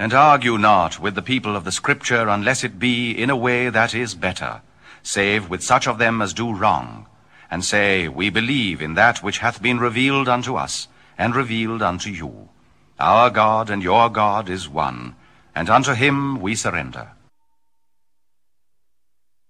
And argue not with the people of the Scripture, unless it be in a way that is better, save with such of them as do wrong, and say, We believe in that which hath been revealed unto us, and revealed unto you. Our God and your God is one, and unto him we surrender.